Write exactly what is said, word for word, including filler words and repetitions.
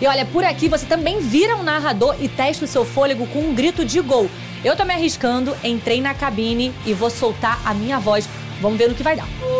E olha, por aqui você também vira um narrador e testa o seu fôlego com um grito de gol. Eu tô me arriscando, entrei na cabine e vou soltar a minha voz. Vamos ver no que vai dar.